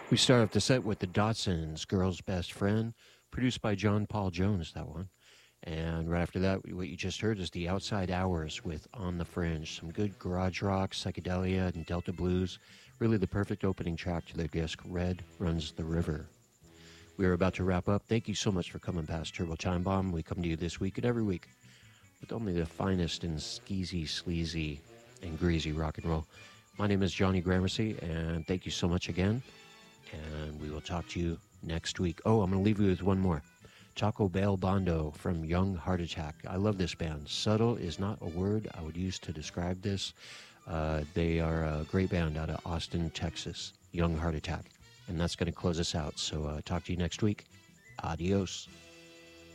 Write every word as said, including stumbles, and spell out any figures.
We start off the set with the Dotsons, Girl's Best Friend, produced by John Paul Jones, that one. And right after that, what you just heard is the Outside Hours with On the Fringe. Some good garage rock, psychedelia, and Delta blues. Really the perfect opening track to their disc, Red Runs the River. We are about to wrap up. Thank you so much for coming past Turbo Time Bomb. We come to you this week and every week with only the finest in skeezy, sleazy, and greasy rock and roll. My name is Johnny Gramercy, and thank you so much again. And we will talk to you next week. Oh, I'm going to leave you with one more. Taco Bell Bondo from Young Heart Attack. I love this band. Subtle is not a word I would use to describe this. Uh, they are a great band out of Austin, Texas. Young Heart Attack. And that's going to close us out. So uh, talk to you next week. Adios.